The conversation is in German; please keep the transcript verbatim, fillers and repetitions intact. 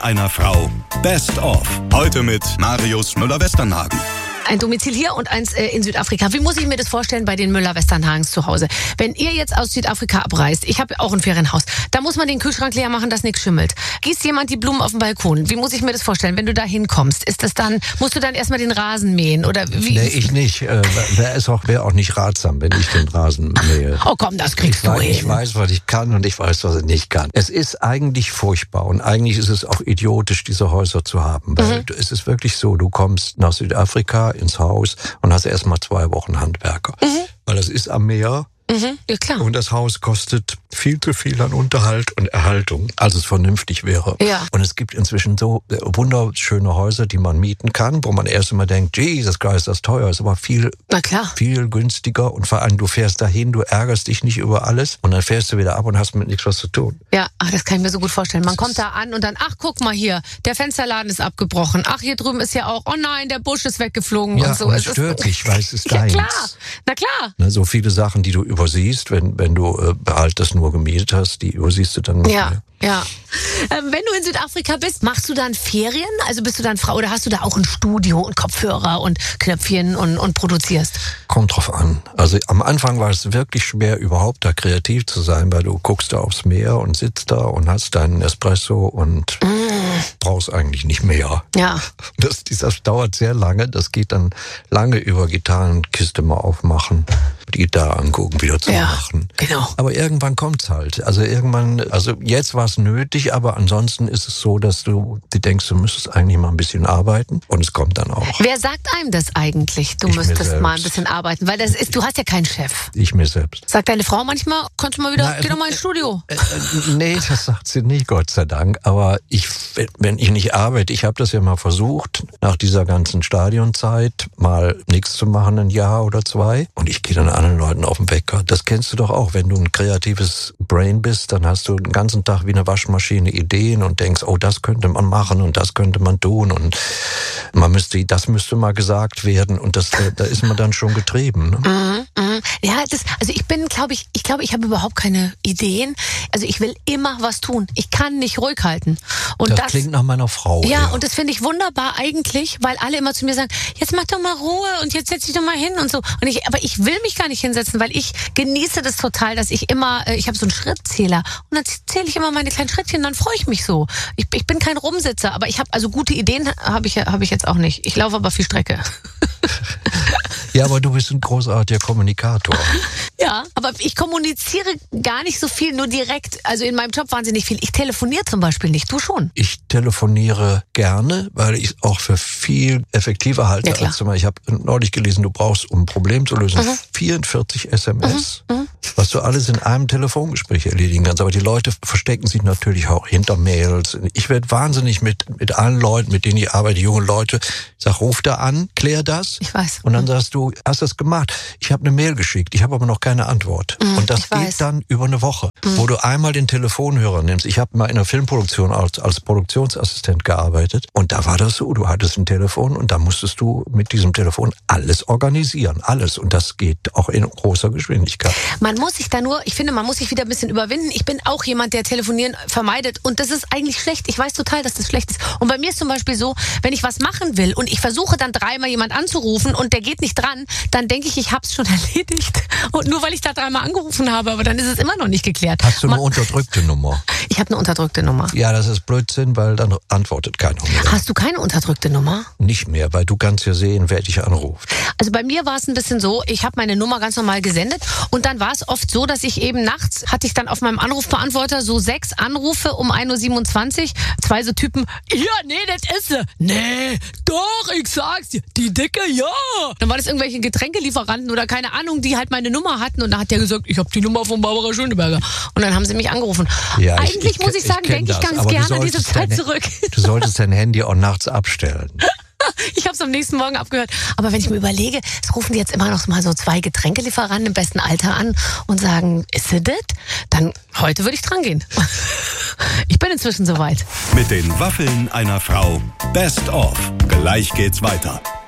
einer Frau. Best of. Heute mit Marius Müller-Westernhagen. Ein Domizil hier und eins äh, in Südafrika. Wie muss ich mir das vorstellen bei den Müller-Westernhagens zu Hause? Wenn ihr jetzt aus Südafrika abreist, ich habe auch ein Ferienhaus, da muss man den Kühlschrank leer machen, dass nichts schimmelt. Gießt jemand die Blumen auf dem Balkon? Wie muss ich mir das vorstellen, wenn du da hinkommst? Ist das dann, musst du dann erstmal den Rasen mähen? Oder wie? Nee, ich nicht. Äh, Wäre es auch, wär auch nicht ratsam, wenn ich den Rasen mähe. Oh komm, das kriegst ich du weiß, hin. Ich weiß, was ich kann und ich weiß, was ich nicht kann. Es ist eigentlich furchtbar und eigentlich ist es auch idiotisch, diese Häuser zu haben. Weil mhm. es ist wirklich so, du kommst nach Südafrika ins Haus und hast erst mal zwei Wochen Handwerker. Mhm. Weil das ist am Meer. Mhm, ja klar. Und das Haus kostet viel zu viel an Unterhalt und Erhaltung, als es vernünftig wäre. Ja. Und es gibt inzwischen so wunderschöne Häuser, die man mieten kann, wo man erst immer denkt, Jesus Christ, ist das teuer, ist aber viel, Na klar. viel günstiger. Und vor allem, du fährst dahin, du ärgerst dich nicht über alles und dann fährst du wieder ab und hast mit nichts was zu tun. Ja, ach, das kann ich mir so gut vorstellen. Man das kommt da an und dann, ach, guck mal hier, der Fensterladen ist abgebrochen. Ach, hier drüben ist ja auch, oh nein, der Busch ist weggeflogen ja, und so. Und es es stört ist, dich, weil es ist ja, deins. klar. Na klar. Ne, so viele Sachen, die du übersiehst, wenn, wenn du äh, halt das nur gemietet hast, die übersiehst du dann nicht ja. mehr. Ja. Ähm, wenn du in Südafrika bist, machst du dann Ferien? Also bist du dann Frau oder hast du da auch ein Studio und Kopfhörer und Knöpfchen und, und produzierst? Kommt drauf an. Also am Anfang war es wirklich schwer, überhaupt da kreativ zu sein, weil du guckst da aufs Meer und sitzt da und hast deinen Espresso und mm. brauchst eigentlich nicht mehr. Ja. Das, das dauert sehr lange. Das geht dann lange über Gitarrenkiste mal aufmachen, die Gitarre angucken, wieder zu ja, machen. Genau. Aber irgendwann kommt's halt. Also irgendwann, also jetzt war es nötig, aber ansonsten ist es so, dass du, du denkst, du müsstest eigentlich mal ein bisschen arbeiten und es kommt dann auch. Wer sagt einem das eigentlich? Du ich müsstest mal ein bisschen arbeiten, weil das ist, du hast ja keinen Chef. Ich mir selbst. Sagt deine Frau manchmal, kannst du mal wieder, Na, geh doch mal ins Studio. Äh, äh, nee, das sagt sie nicht, Gott sei Dank. Aber ich, wenn ich nicht arbeite, ich habe das ja mal versucht, nach dieser ganzen Stadionzeit mal nichts zu machen, ein Jahr oder zwei. Und ich gehe dann anderen Leuten auf den Wecker. Das kennst du doch auch, wenn du ein kreatives Brain bist, dann hast du den ganzen Tag wie eine Waschmaschine Ideen und denkst, oh, das könnte man machen und das könnte man tun und man müsste, das müsste mal gesagt werden und das, da ist man dann schon getrieben. Ne? Mhm, mhm. Ja, das, also ich bin, glaube ich, ich glaube, ich habe überhaupt keine Ideen. Also ich will immer was tun. Ich kann nicht ruhig halten. Und das, das klingt nach meiner Frau. Ja, ja. und das finde ich wunderbar eigentlich, weil alle immer zu mir sagen, jetzt mach doch mal Ruhe und jetzt setz dich doch mal hin und so. Und ich, aber ich will mich gar nicht hinsetzen, weil ich genieße das total, dass ich immer, ich habe so einen Schrittzähler und dann zähle ich immer meine kleinen Schrittchen, dann freue ich mich so. Ich, ich bin kein Rumsitzer, aber ich habe, also gute Ideen habe ich, hab ich jetzt auch nicht. Ich laufe aber viel Strecke. Ja, aber du bist ein großartiger Kommunikator. Ja, aber ich kommuniziere gar nicht so viel, nur direkt, also in meinem Job wahnsinnig viel. Ich telefoniere zum Beispiel nicht, du schon? Ich telefoniere gerne, weil ich es auch für viel effektiver halte. Ja, als zum Beispiel, ich habe neulich gelesen, du brauchst, um ein Problem zu lösen, mhm. vierundvierzig S M S, mhm. was du alles in einem Telefongespräch erledigen kannst. Aber die Leute verstecken sich natürlich auch hinter Mails. Ich werde wahnsinnig mit mit allen Leuten, mit denen ich arbeite, junge Leute. Ich sag, ruf da an, klär das. Ich weiß. Und dann sagst du, hast das gemacht? Ich habe eine Mail geschickt, ich habe aber noch keine Antwort. Mhm, und das geht weiß. dann über eine Woche, mhm. wo du einmal den Telefonhörer nimmst. Ich habe mal in der Filmproduktion als, als Produktionsassistent gearbeitet und da war das so, du hattest ein Telefon und da musstest du mit diesem Telefon alles organisieren, alles. Und das geht auch in großer Geschwindigkeit. Man muss sich da nur, ich finde, man muss sich wieder ein bisschen überwinden. Ich bin auch jemand, der Telefonieren vermeidet und das ist eigentlich schlecht. Ich weiß total, dass das schlecht ist. Und bei mir ist zum Beispiel so, wenn ich was machen will und ich versuche dann dreimal jemand anzurufen und der geht nicht dran, dann denke ich, ich habe es schon erledigt. Und nur weil ich da dreimal angerufen habe, aber dann ist es immer noch nicht geklärt. Hast du eine Man, unterdrückte Nummer? Ich habe eine unterdrückte Nummer. Ja, das ist Blödsinn, weil dann antwortet keiner mehr. Hast du keine unterdrückte Nummer? Nicht mehr, weil du kannst ja sehen, wer dich anruft. Also bei mir war es ein bisschen so, ich habe meine Nummer ganz normal gesendet und dann war es oft so, dass ich eben nachts, hatte ich dann auf meinem Anrufbeantworter so sechs Anrufe um ein Uhr siebenundzwanzig, zwei so Typen, ja, nee, das ist sie. Nee, doch, ich sag's dir, die Dicke, ja. Dann war das irgendwelche Getränkelieferanten oder keine Ahnung, die halt meine Nummer hatten und dann hat der gesagt, ich habe die Nummer von Barbara Schöneberger. Und dann haben sie mich angerufen. Ja, Eigentlich ich, ich, muss ich sagen, denke ich ganz gerne an diese Zeit deine, zurück. Du solltest dein Handy auch nachts abstellen. Ich habe es am nächsten Morgen abgehört. Aber wenn ich mir überlege, es rufen die jetzt immer noch mal so zwei Getränkelieferanten im besten Alter an und sagen, ist es das? Dann heute würde ich dran gehen. Ich bin inzwischen soweit. Mit den Waffeln einer Frau. Best of. Gleich geht's weiter.